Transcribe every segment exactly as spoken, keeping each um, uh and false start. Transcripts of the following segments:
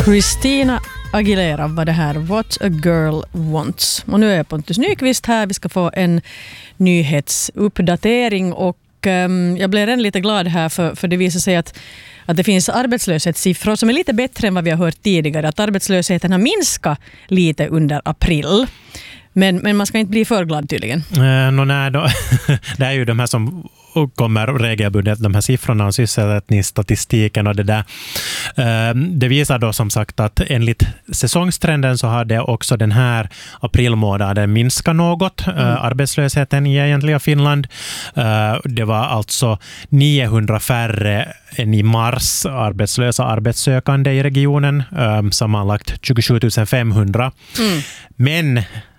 Christina Aguilera var det här What a Girl Wants. Och nu är Pontus Nyqvist här. Vi ska få en nyhetsuppdatering och um, jag blev redan lite glad här för, för det visar sig att, att det finns arbetslöshetssiffror som är lite bättre än vad vi har hört tidigare. Att arbetslösheten har minskat lite under april. Men, men man ska inte bli för glad tydligen. Eh, no, nej, då, det är ju de här som kommer regelbundet, de här siffrorna och sysselsättningsstatistiken och det där. Eh, det visar då som sagt att enligt säsongstrenden så hade också den här aprilmånaden minskat något. Mm. Eh, arbetslösheten i egentliga Finland. Eh, det var alltså niohundra färre än i mars arbetslösa arbetssökande i regionen. Eh, sammanlagt tjugosju tusen femhundra. Mm. Men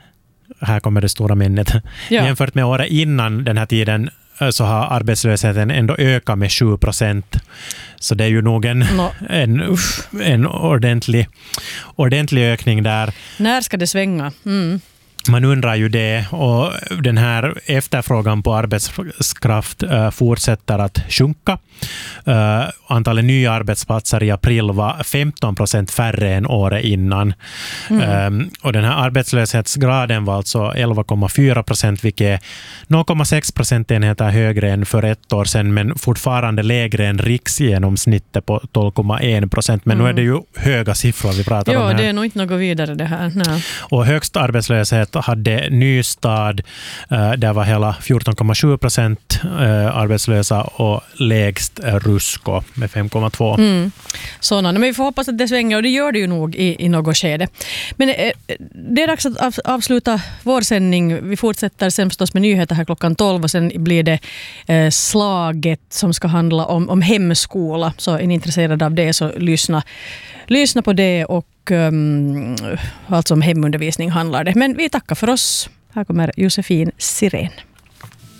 här kommer det stora minnet. Ja. Jämfört med året innan den här tiden så har arbetslösheten ändå ökat med sju procent. Så det är ju nog en, no. en, en ordentlig, ordentlig ökning där. När ska det svänga? Mm. Man undrar ju det, och den här efterfrågan på arbetskraft uh, fortsätter att sjunka. Uh, antalet nya arbetsplatser i april var femton procent färre än året innan. Mm. Um, och den här arbetslöshetsgraden var alltså elva komma fyra procent, vilket är noll komma sex procentenheter högre än för ett år sedan, men fortfarande lägre än riksgenomsnittet på tolv komma en procent. Men mm. nu är det ju höga siffror vi pratar jo, om här. Ja, det är nog inte något vidare det här. Nej. Och högst arbetslöshet hade Nystad, där var hela fjorton komma sju procent arbetslösa, och lägst Rusko med fem komma två. Mm. Sådana, men vi får hoppas att det svänger, och det gör det ju nog i, i något skede. Men eh, det är dags att av, avsluta vår sändning. Vi fortsätter sen förstås med nyheter här klockan tolv, och sen blir det eh, slaget som ska handla om, om hemskola. Så är ni intresserade av det så lyssna, lyssna på det, och um, alltså om hemundervisning handlar det. Men vi tackar för oss. Här kommer Josefin Siren.